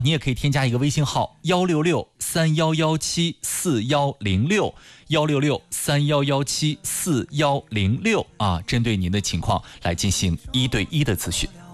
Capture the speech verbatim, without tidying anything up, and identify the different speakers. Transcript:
Speaker 1: 你也可以添加一个微信号幺六六三幺幺七四幺零六幺六六三幺幺七四幺零六啊，针对您的情况来进行一对一的咨询。